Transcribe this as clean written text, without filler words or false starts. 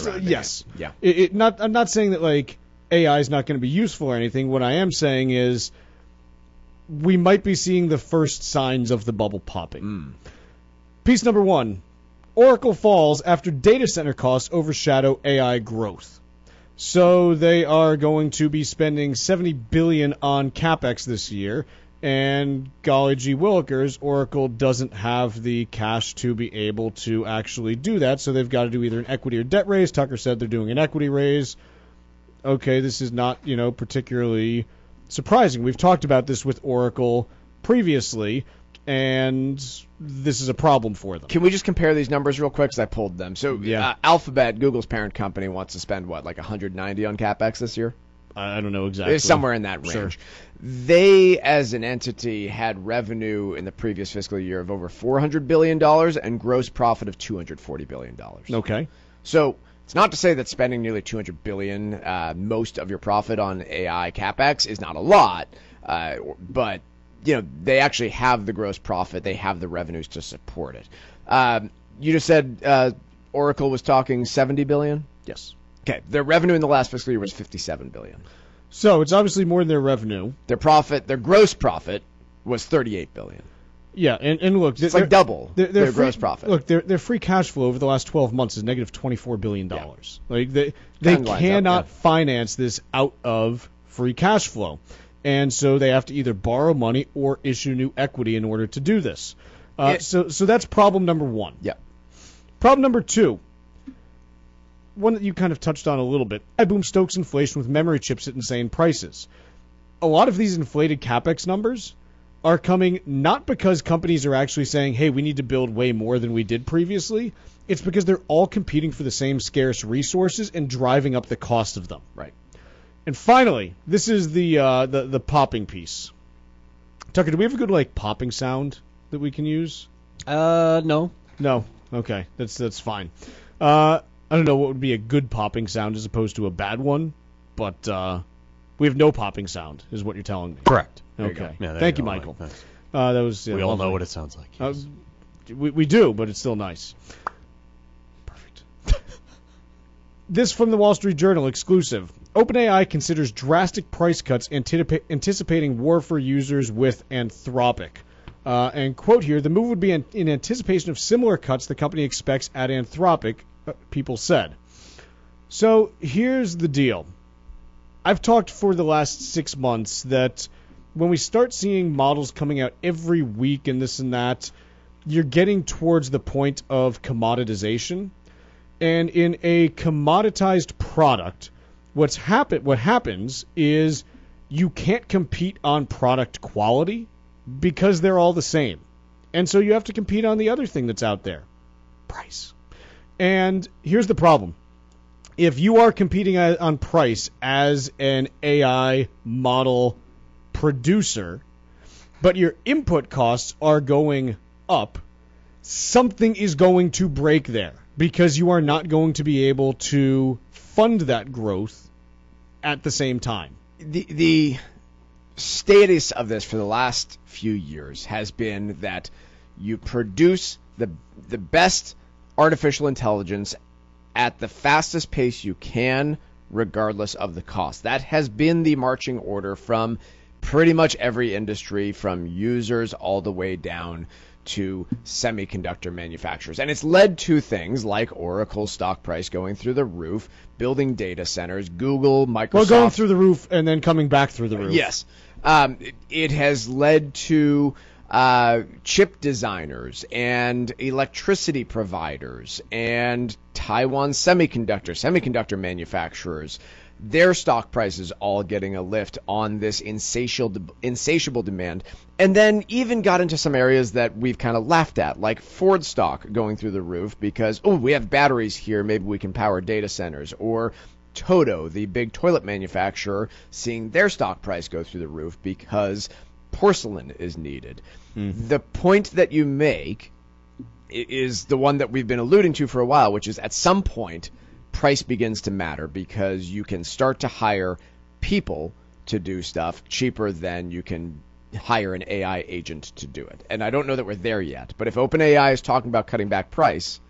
surrounding yes. it. Yeah. I'm not saying that like AI is not going to be useful or anything. What I am saying is we might be seeing the first signs of the bubble popping. Piece number 1. Oracle falls after data center costs overshadow AI growth. So they are going to be spending $70 billion on CapEx this year, and golly gee willikers, Oracle doesn't have the cash to be able to actually do that, so they've got to do either an equity or debt raise. Tucker said they're doing an equity raise. Okay, this is not, particularly surprising. We've talked about this with Oracle previously, and this is a problem for them. Can we just compare these numbers real quick? Because I pulled them. So Yeah. Alphabet, Google's parent company, wants to spend, like 190 on CapEx this year? I don't know exactly. It's somewhere in that range. Sure. They, as an entity, had revenue in the previous fiscal year of over $400 billion and gross profit of $240 billion. Okay. So it's not to say that spending nearly $200 billion, most of your profit on AI CapEx, is not a lot, but they actually have the gross profit. They have the revenues to support it. You just said Oracle was talking $70 billion? Yes. Okay. Their revenue in the last fiscal year was $57 billion. So it's obviously more than their revenue. Their gross profit was $38 billion. Yeah, and look, It's like double their gross profit. Look, their free cash flow over the last 12 months is negative $24 billion. Yeah. Like they Kind of lines cannot up, yeah. finance this out of free cash flow, and so they have to either borrow money or issue new equity in order to do this. So that's problem number 1. Yeah. Problem number 2. One that you kind of touched on a little bit. Boom stokes inflation with memory chips at insane prices. A lot of these inflated CapEx numbers are coming not because companies are actually saying, hey, we need to build way more than we did previously. It's because they're all competing for the same scarce resources and driving up the cost of them. Right. And finally, this is the popping piece. Tucker, do we have a good popping sound that we can use? No. No. Okay, that's fine. I don't know what would be a good popping sound as opposed to a bad one, but we have no popping sound, is what you're telling me. Correct. Okay. Yeah, Thank you, Michael. Thanks. That was We all lovely. know what it sounds like. Yes. We do, but it's still nice. Perfect. This from the Wall Street Journal exclusive. OpenAI considers drastic price cuts anticipating war for users with Anthropic. And quote here, the move would be in anticipation of similar cuts the company expects at Anthropic, people said. So here's the deal. I've talked for the last 6 months that when we start seeing models coming out every week and this and that, you're getting towards the point of commoditization. And in a commoditized product, what happens is you can't compete on product quality because they're all the same. And so you have to compete on the other thing that's out there, price. And here's the problem. If you are competing on price as an AI model producer, but your input costs are going up, something is going to break there because you are not going to be able to fund that growth at the same time. The status of this for the last few years has been that you produce the best artificial intelligence at the fastest pace you can, regardless of the cost. That has been the marching order from pretty much every industry, from users all the way down to semiconductor manufacturers. And it's led to things like Oracle's stock price going through the roof, building data centers, Google, Microsoft. Well, going through the roof and then coming back through the roof. Yes. It has led to chip designers and electricity providers and Taiwan semiconductor manufacturers, their stock prices all getting a lift on this insatiable demand, and then even got into some areas that we've kind of laughed at, like Ford stock going through the roof because, we have batteries here, maybe we can power data centers, or Toto, the big toilet manufacturer, seeing their stock price go through the roof because porcelain is needed. The point that you make is the one that we've been alluding to for a while, which is at some point price begins to matter because you can start to hire people to do stuff cheaper than you can hire an AI agent to do it. And I don't know that we're there yet, but if OpenAI is talking about cutting back price,